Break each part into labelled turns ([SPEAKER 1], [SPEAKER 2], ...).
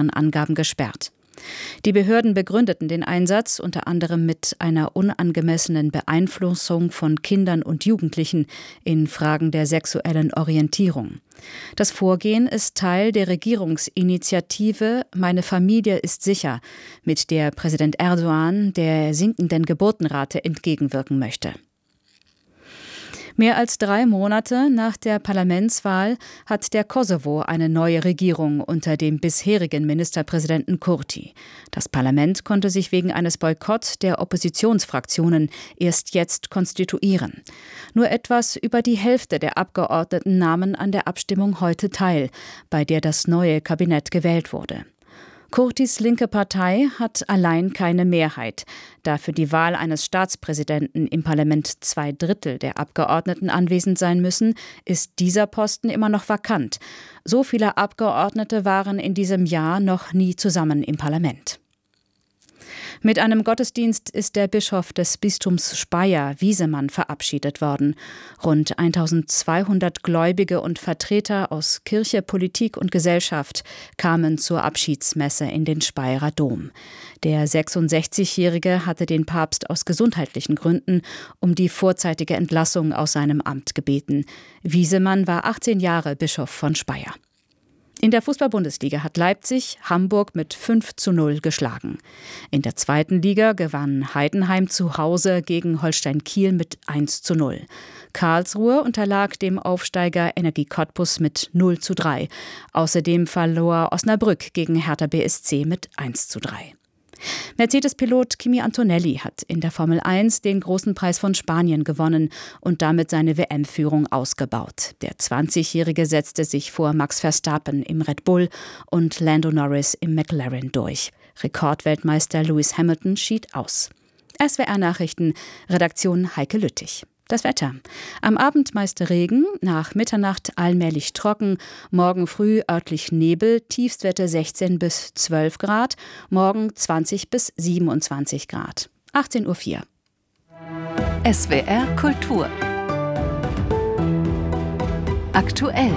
[SPEAKER 1] ihren Angaben gesperrt. Die Behörden begründeten den Einsatz unter anderem mit einer unangemessenen Beeinflussung von Kindern und Jugendlichen in Fragen der sexuellen Orientierung. Das Vorgehen ist Teil der Regierungsinitiative »Meine Familie ist sicher«, mit der Präsident Erdogan der sinkenden Geburtenrate entgegenwirken möchte. Mehr als 3 Monate nach der Parlamentswahl hat der Kosovo eine neue Regierung unter dem bisherigen Ministerpräsidenten Kurti. Das Parlament konnte sich wegen eines Boykotts der Oppositionsfraktionen erst jetzt konstituieren. Nur etwas über die Hälfte der Abgeordneten nahmen an der Abstimmung heute teil, bei der das neue Kabinett gewählt wurde. Kurtis linke Partei hat allein keine Mehrheit. Da für die Wahl eines Staatspräsidenten im Parlament 2/3 der Abgeordneten anwesend sein müssen, ist dieser Posten immer noch vakant. So viele Abgeordnete waren in diesem Jahr noch nie zusammen im Parlament. Mit einem Gottesdienst ist der Bischof des Bistums Speyer, Wiesemann, verabschiedet worden. Rund 1200 Gläubige und Vertreter aus Kirche, Politik und Gesellschaft kamen zur Abschiedsmesse in den Speyerer Dom. Der 66-Jährige hatte den Papst aus gesundheitlichen Gründen um die vorzeitige Entlassung aus seinem Amt gebeten. Wiesemann war 18 Jahre Bischof von Speyer. In der Fußball-Bundesliga hat Leipzig Hamburg mit 5:0 geschlagen. In der 2. Liga gewann Heidenheim zu Hause gegen Holstein Kiel mit 1:0. Karlsruhe unterlag dem Aufsteiger Energie Cottbus mit 0:3. Außerdem verlor Osnabrück gegen Hertha BSC mit 1:3. Mercedes-Pilot Kimi Antonelli hat in der Formel 1 den großen Preis von Spanien gewonnen und damit seine WM-Führung ausgebaut. Der 20-Jährige setzte sich vor Max Verstappen im Red Bull und Lando Norris im McLaren durch. Rekordweltmeister Lewis Hamilton schied aus. SWR-Nachrichten, Redaktion Heike Lüttich. Das Wetter. Am Abend meist Regen, nach Mitternacht allmählich trocken, morgen früh örtlich Nebel, Tiefstwerte 16 bis 12 Grad, morgen 20 bis 27 Grad. 18:04 Uhr.
[SPEAKER 2] SWR Kultur. Aktuell.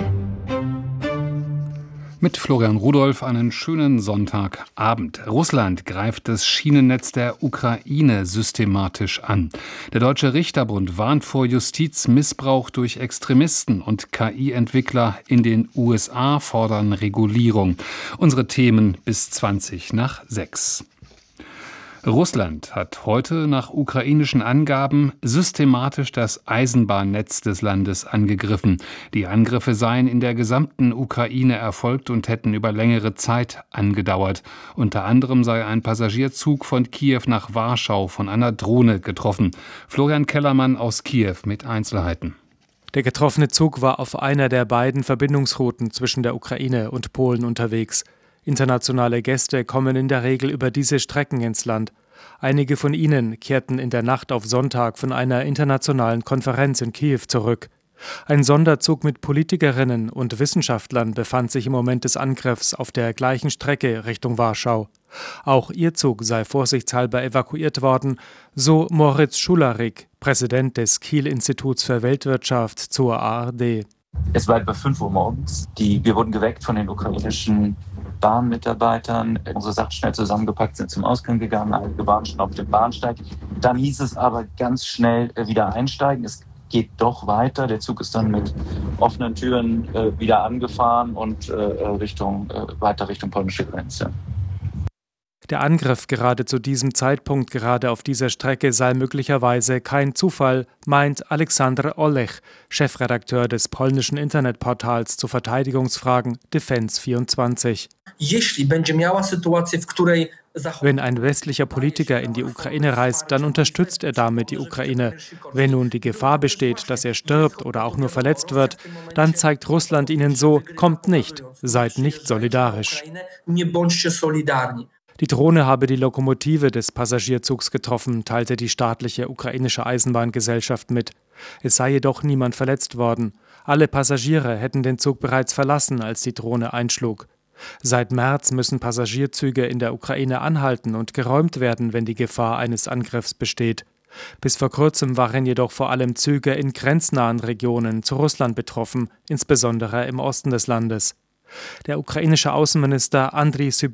[SPEAKER 3] Mit Florian Rudolph einen schönen Sonntagabend. Russland greift das Schienennetz der Ukraine systematisch an. Der Deutsche Richterbund warnt vor Justizmissbrauch durch Extremisten und KI-Entwickler in den USA fordern Regulierung. Unsere Themen bis 5:20. Russland hat heute nach ukrainischen Angaben systematisch das Eisenbahnnetz des Landes angegriffen. Die Angriffe seien in der gesamten Ukraine erfolgt und hätten über längere Zeit angedauert. Unter anderem sei ein Passagierzug von Kiew nach Warschau von einer Drohne getroffen. Florian Kellermann aus Kiew mit Einzelheiten.
[SPEAKER 4] Der getroffene Zug war auf einer der beiden Verbindungsrouten zwischen der Ukraine und Polen unterwegs. Internationale Gäste kommen in der Regel über diese Strecken ins Land. Einige von ihnen kehrten in der Nacht auf Sonntag von einer internationalen Konferenz in Kiew zurück. Ein Sonderzug mit Politikerinnen und Wissenschaftlern befand sich im Moment des Angriffs auf der gleichen Strecke Richtung Warschau. Auch ihr Zug sei vorsichtshalber evakuiert worden, so Moritz Schularik, Präsident des Kiel-Instituts für Weltwirtschaft zur ARD.
[SPEAKER 5] Es war etwa 5 Uhr morgens. Wir wurden geweckt von den ukrainischen Bahnmitarbeitern. Unsere Sachen schnell zusammengepackt, sind zum Ausgang gegangen. Einige waren schon auf dem Bahnsteig. Dann hieß es aber ganz schnell wieder einsteigen. Es geht doch weiter. Der Zug ist dann mit offenen Türen wieder angefahren und weiter Richtung polnische Grenze.
[SPEAKER 4] Der Angriff gerade zu diesem Zeitpunkt, gerade auf dieser Strecke, sei möglicherweise kein Zufall, meint Aleksander Olech, Chefredakteur des polnischen Internetportals zu Verteidigungsfragen Defense24. Wenn ein westlicher Politiker in die Ukraine reist, dann unterstützt er damit die Ukraine. Wenn nun die Gefahr besteht, dass er stirbt oder auch nur verletzt wird, dann zeigt Russland ihnen so, kommt nicht, seid nicht solidarisch. Die Drohne habe die Lokomotive des Passagierzugs getroffen, teilte die staatliche ukrainische Eisenbahngesellschaft mit. Es sei jedoch niemand verletzt worden. Alle Passagiere hätten den Zug bereits verlassen, als die Drohne einschlug. Seit März müssen Passagierzüge in der Ukraine anhalten und geräumt werden, wenn die Gefahr eines Angriffs besteht. Bis vor kurzem waren jedoch vor allem Züge in grenznahen Regionen zu Russland betroffen, insbesondere im Osten des Landes. Der ukrainische Außenminister Andriy Sybiha